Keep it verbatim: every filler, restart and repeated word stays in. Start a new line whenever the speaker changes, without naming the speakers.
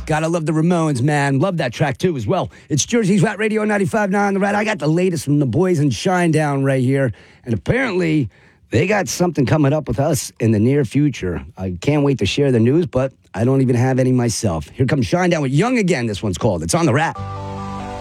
Gotta love the Ramones, man. Love that track, too, as well. It's Jersey's Rat Radio ninety-five point nine The Rat. I got the latest from the boys in Shinedown right here. And apparently, they got something coming up with us in the near future. I can't wait to share the news, but I don't even have any myself. Here comes Shinedown with Young Again, this one's called. It's on The Rat.